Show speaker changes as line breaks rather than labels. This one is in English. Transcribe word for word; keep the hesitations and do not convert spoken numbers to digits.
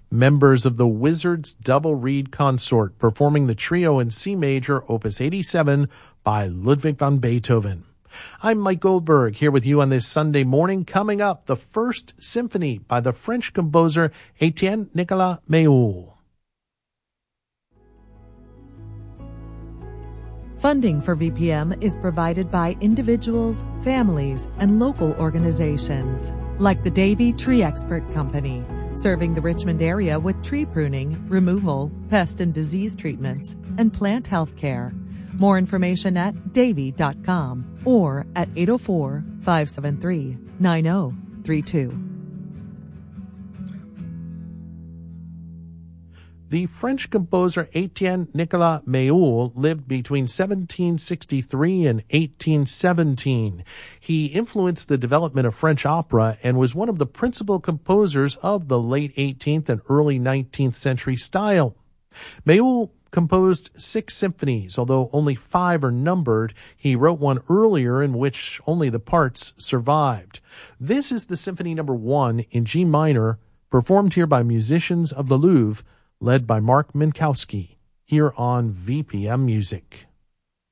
members of the Wizards Double Reed Consort performing the trio in C major, opus eighty-seven by Ludwig van Beethoven. I'm Mike Goldberg here with you on this Sunday morning. Coming up, the First Symphony by the French composer Etienne Nicolas Méhul.
Funding for V P M is provided by individuals, families, and local organizations, like the Davey Tree Expert Company, serving the Richmond area with tree pruning, removal, pest and disease treatments, and plant health care. More information at davey dot com or at eight oh four, five seven three, nine oh three two.
The French composer Etienne Nicolas Méhul lived between seventeen sixty-three and eighteen seventeen. He influenced the development of French opera and was one of the principal composers of the late eighteenth and early nineteenth century style. Méhul composed six symphonies, although only five are numbered. He wrote one earlier in which only the parts survived. This is the Symphony Number One in G minor, performed here by musicians of the Louvre, led by Mark Minkowski, here on V P M Music.